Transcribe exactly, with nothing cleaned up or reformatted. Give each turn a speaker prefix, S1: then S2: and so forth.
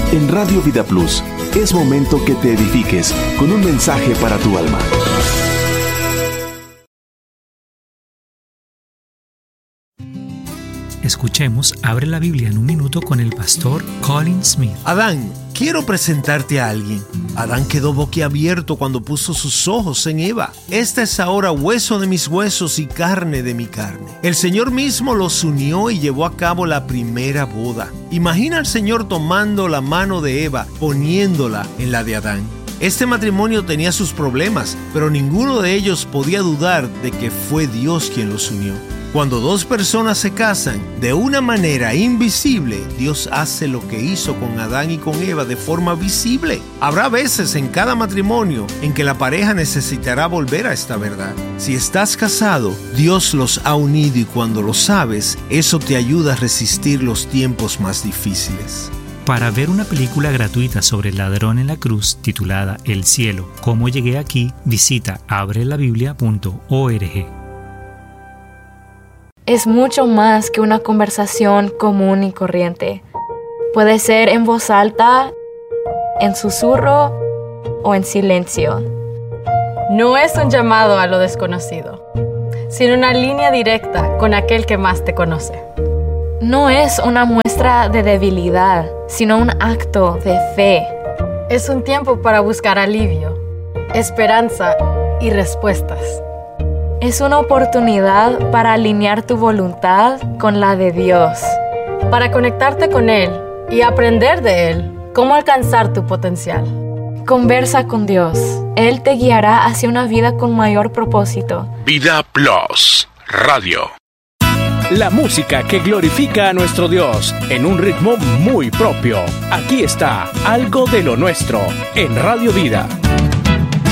S1: En Radio Vida Plus, es momento que te edifiques con un mensaje para tu alma.
S2: Escuchemos Abre la Biblia en un minuto con el pastor Colin Smith.
S3: Adán, quiero presentarte a alguien. Adán quedó boquiabierto cuando puso sus ojos en Eva. Esta es ahora hueso de mis huesos y carne de mi carne. El Señor mismo los unió y llevó a cabo la primera boda. Imagina al Señor tomando la mano de Eva, poniéndola en la de Adán. Este matrimonio tenía sus problemas, pero ninguno de ellos podía dudar de que fue Dios quien los unió. Cuando dos personas se casan, de una manera invisible, Dios hace lo que hizo con Adán y con Eva de forma visible. Habrá veces en cada matrimonio en que la pareja necesitará volver a esta verdad. Si estás casado, Dios los ha unido y cuando lo sabes, eso te ayuda a resistir los tiempos más difíciles.
S2: Para ver una película gratuita sobre el ladrón en la cruz titulada El cielo, ¿cómo llegué aquí?, visita abre la biblia punto org.
S4: Es mucho más que una conversación común y corriente. Puede ser en voz alta, en susurro o en silencio.
S5: No es un llamado a lo desconocido, sino una línea directa con aquel que más te conoce.
S4: No es una muestra de debilidad, sino un acto de fe.
S5: Es un tiempo para buscar alivio, esperanza y respuestas.
S4: Es una oportunidad para alinear tu voluntad con la de Dios.
S5: Para conectarte con Él y aprender de Él cómo alcanzar tu potencial.
S4: Conversa con Dios. Él te guiará hacia una vida con mayor propósito.
S6: Vida Plus Radio.
S7: La música que glorifica a nuestro Dios en un ritmo muy propio. Aquí está Algo de lo Nuestro en Radio Vida.